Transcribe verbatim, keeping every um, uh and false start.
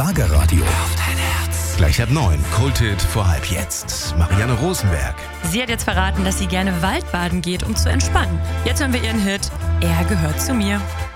Schlagerradio. Auf dein Herz. Gleich ab neun, Kulthit vor halb jetzt. Marianne Rosenberg. Sie hat jetzt verraten, dass sie gerne Waldbaden geht, um zu entspannen. Jetzt hören wir ihren Hit, Er gehört zu mir.